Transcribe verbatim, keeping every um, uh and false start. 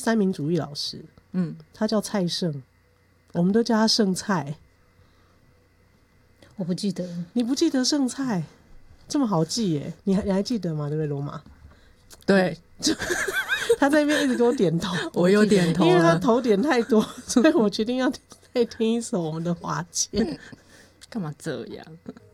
三民主义老师， 嗯， 他叫蔡胜，我们都叫他剩菜。 我不记得， 你不记得剩菜这么好记耶？你还你还记得吗？对不对，罗马？ 对， 他在那边一直给我点头， 我有点头了， 因为他头点太多，所以我决定要再听一首我们的华健。 干嘛这样？